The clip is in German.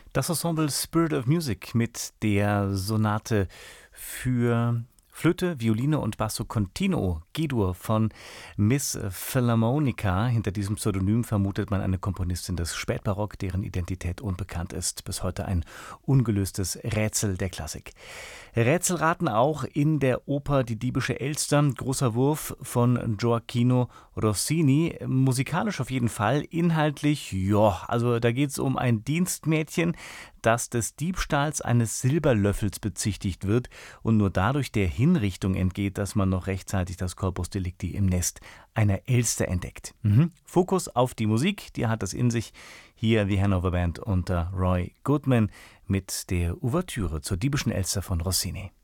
Das Ensemble Spirit of Music mit der Sonate für Flöte, Violine und Basso Continuo G-Dur von Miss Philharmonica. Hinter diesem Pseudonym vermutet man eine Komponistin des Spätbarock, deren Identität unbekannt ist. Bis heute ein ungelöstes Rätsel der Klassik. Rätselraten auch in der Oper Die diebische Elster, großer Wurf von Gioacchino Rossini. Musikalisch auf jeden Fall, inhaltlich, ja, also da geht es um ein Dienstmädchen, das des Diebstahls eines Silberlöffels bezichtigt wird und nur dadurch der Hinrichtung entgeht, dass man noch rechtzeitig das Corpus Delicti im Nest einer Elster entdeckt. Fokus auf die Musik, die hat es in sich. Hier die Hanover Band unter Roy Goodman mit der Ouvertüre zur diebischen Elster von Rossini.